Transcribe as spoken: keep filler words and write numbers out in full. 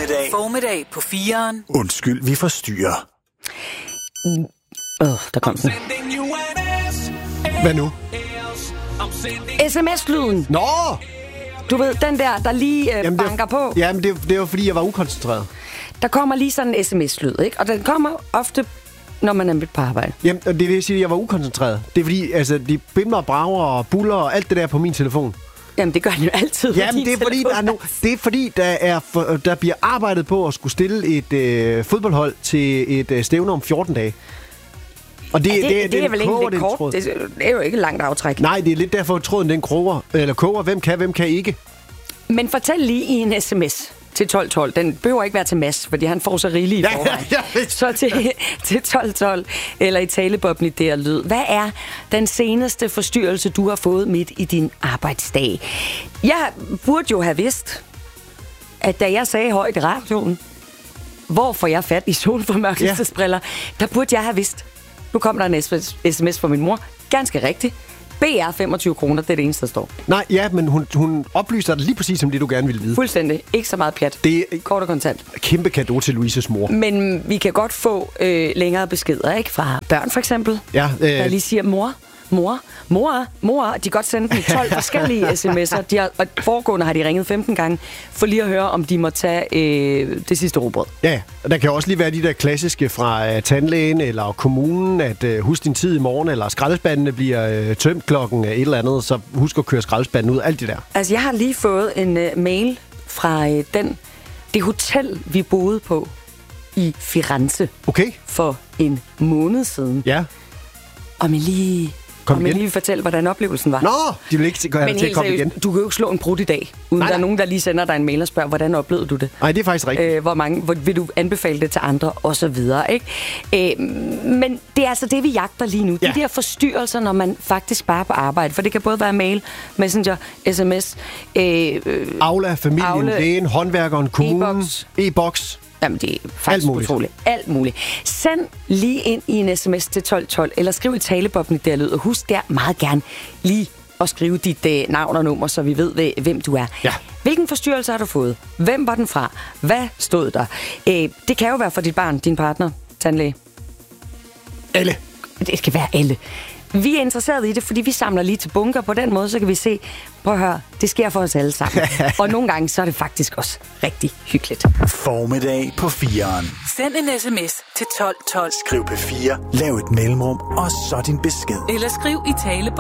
Formiddag. Formiddag på fireren. Undskyld, vi forstyrrer. Åh, mm. oh, der kom den. Hvad nu? sms-lyden. Nå! Du ved, den der, der lige øh, Jamen, banker det var, på. Jamen, det, det var fordi, jeg var ukoncentreret. Der kommer lige sådan en sms-lyd, ikke? Og den kommer ofte, når man er midt på arbejde. Jamen, og det vil sige, at jeg var ukoncentreret. Det er fordi, altså, de bimler, brager og buller og alt det der på min telefon. Jamen, det gør den jo altid. Jamen, det er, fordi, der er no, det er fordi, der, er for, der bliver arbejdet på at skulle stille et øh, fodboldhold til et øh, stævne om fjorten dage. Og det, ja, det, det, det, det er vel koger, ikke lidt kort. Det, det er jo ikke langt aftræk. Nej, det er lidt derfor, at tråden den kroger, eller koger. Hvem kan, hvem kan ikke? Men fortæl lige i en sms til tolv tolv. Den behøver ikke være til Mads, fordi han får så rigeligt i forvejen. Ja, ja, ja. Så til, til tolv tolv, eller i talebobben i det her lyd. Hvad er den seneste forstyrrelse, du har fået midt i din arbejdsdag? Jeg burde jo have vidst, at da jeg sagde højt i radioen, hvor får jeg fat i solformørkelsesbriller, ja. Der burde jeg have vidst. Nu kom der en sms fra min mor. Ganske rigtigt. B R femogtyve kroner, det er det eneste, der står. Nej, ja, men hun, hun oplyser dig lige præcis som det, du gerne ville vide. Fuldstændig. Ikke så meget pjat. Det er kort og kontant. Kæmpe cadeau til Louises mor. Men vi kan godt få øh, længere beskeder, ikke? Fra børn for eksempel. Ja, øh... der lige siger, mor, mor, mor, mor. De kan godt sende dem tolv forskellige sms'er. De har, og foregående har de ringet femten gange, for lige at høre, om de må tage øh, det sidste rugbrød. Ja, og der kan også lige være de der klassiske fra uh, tandlægen eller kommunen, at uh, husk din tid i morgen, eller skraldespandene bliver uh, tømt klokken uh, et eller andet, så husk at køre skraldespanden ud, alt det der. Altså, jeg har lige fået en uh, mail fra uh, den, det hotel, vi boede på i Firenze. Okay. For en måned siden. Ja. Og man lige... Kom og man lige vil fortælle, hvordan oplevelsen var. Nå, de vil ikke gøre det til at komme igen. Du kan jo ikke slå en brud i dag, uden nej, der er nogen, der lige sender dig en mail og spørger, hvordan oplevede du det? Nej, det er faktisk rigtigt. Øh, hvor mange, hvor, vil du anbefale det til andre, og så videre, ikke? Øh, men det er altså det, vi jagter lige nu. Ja. De der forstyrrelser, når man faktisk bare er på arbejde. For det kan både være mail, messenger, sms, øh, Aula, familien, Aula, lægen, håndværkeren, kommunen, e-boks. e-boks. Jamen, det er faktisk alt utroligt. Alt muligt. Send lige ind i en sms til tolv tolv, eller skriv i talebobben i det her lyd, og husk der meget gerne lige at skrive dit uh, navn og nummer, så vi ved, hvem du er. Ja. Hvilken forstyrrelse har du fået? Hvem var den fra? Hvad stod der? Æh, det kan jo være for dit barn, din partner, tandlæge. Alle. Det skal være alle. Vi er interesserede i det, fordi vi samler lige til bunker. På den måde, så kan vi se, prøv at høre, det sker for os alle sammen. Og nogle gange, så er det faktisk også rigtig hyggeligt. Formiddag på fireren. Send en sms til tolv tolv. Skriv P fire, lav et mellemrum, og så din besked. Eller skriv i talebobben.